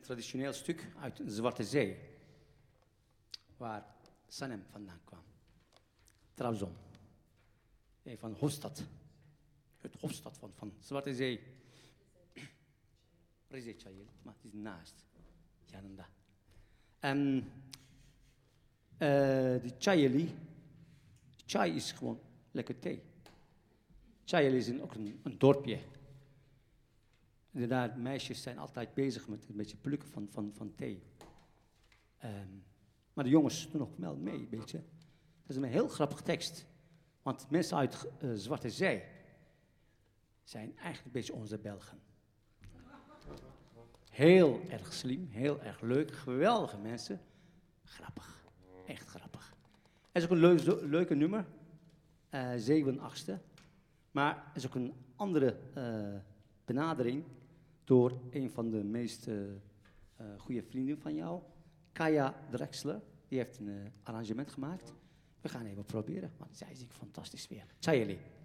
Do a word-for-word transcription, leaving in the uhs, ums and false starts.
traditioneel stuk uit de Zwarte Zee, waar Sanem vandaan kwam. Trabzon, een van de hoofdstad, het hoofdstad van, van Zwarte Zee. Rize Çayeli, maar het is naast, yanında. En uh, de Çayeli, chai is gewoon lekker thee. Çayeli is een, ook een, een dorpje. Inderdaad, meisjes zijn altijd bezig met een beetje plukken van, van, van thee. Um, maar de jongens doen ook wel mee, een beetje. Dat is een heel grappige tekst. Want mensen uit uh, Zwarte Zee zijn eigenlijk een beetje onze Belgen. Heel erg slim, heel erg leuk, geweldige mensen. Grappig, echt grappig. Het is ook een leuk, leuke nummer, uh, zeven achtste. Maar het is ook een andere uh, benadering door een van de meest uh, uh, goede vrienden van jou, Kaya Drexler. Die heeft een uh, arrangement gemaakt. We gaan even proberen, want zij is fantastisch weer. Çayeli.